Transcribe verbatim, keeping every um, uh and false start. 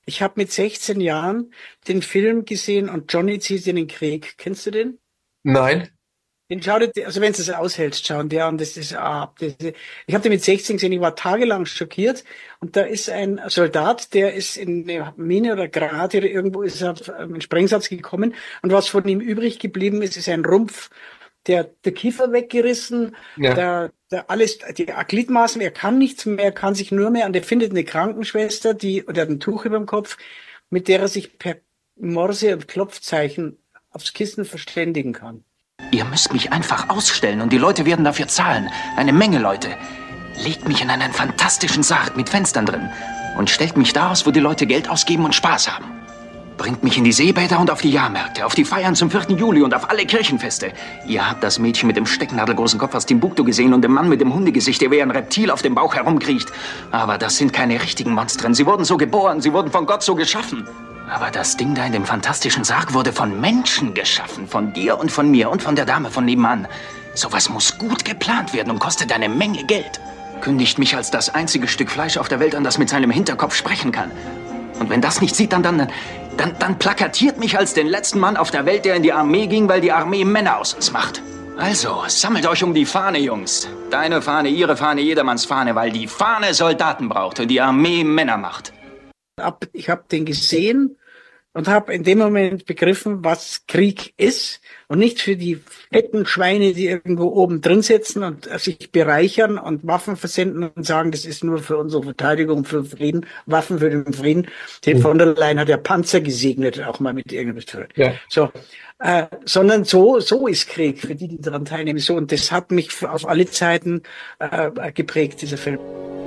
Ich habe mit sechzehn Jahren den Film gesehen und Johnny zieht in den Krieg. Kennst du den? Nein. Den schau dir, also wenn du es aushältst, schauen der an, das ist, ah, das, ich habe den mit sechzehn gesehen, ich war tagelang schockiert und da ist ein Soldat, der ist in eine Mine oder Grat oder irgendwo ist er auf einen Sprengsatz gekommen und was von ihm übrig geblieben ist, ist ein Rumpf, der, der Kiefer weggerissen, Ja. der, der alles, die Gliedmaßen, er kann nichts mehr, er kann sich nur mehr, und er findet eine Krankenschwester, die, oder hat ein Tuch über dem Kopf, mit der er sich per Morse und Klopfzeichen aufs Kissen verständigen kann. Ihr müsst mich einfach ausstellen und die Leute werden dafür zahlen. Eine Menge Leute. Legt mich in einen fantastischen Sarg mit Fenstern drin und stellt mich da aus, wo die Leute Geld ausgeben und Spaß haben. Bringt mich in die Seebäder und auf die Jahrmärkte, auf die Feiern zum vierten Juli und auf alle Kirchenfeste. Ihr habt das Mädchen mit dem stecknadelgroßen Kopf aus Timbuktu gesehen und den Mann mit dem Hundegesicht, der wie ein Reptil auf dem Bauch herumkriecht. Aber das sind keine richtigen Monstren. Sie wurden so geboren, sie wurden von Gott so geschaffen. Aber das Ding da in dem fantastischen Sarg wurde von Menschen geschaffen. Von dir und von mir und von der Dame von nebenan. Sowas muss gut geplant werden und kostet eine Menge Geld. Kündigt mich als das einzige Stück Fleisch auf der Welt an, das mit seinem Hinterkopf sprechen kann. Und wenn das nicht sieht, dann, dann, dann, dann plakatiert mich als den letzten Mann auf der Welt, der in die Armee ging, weil die Armee Männer aus uns macht. Also, sammelt euch um die Fahne, Jungs. Deine Fahne, ihre Fahne, jedermanns Fahne, weil die Fahne Soldaten braucht und die Armee Männer macht. Ab, ich habe den gesehen und habe in dem Moment begriffen, was Krieg ist, und nicht für die fetten Schweine, die irgendwo oben drin sitzen und sich bereichern und Waffen versenden und sagen, das ist nur für unsere Verteidigung, für Frieden, Waffen für den Frieden. Den von der Leyen hat ja Panzer gesegnet, auch mal mit irgendwas. Ja. So, äh, sondern so so ist Krieg für die, die daran teilnehmen. So, und das hat mich auf alle Zeiten äh, geprägt, dieser Film.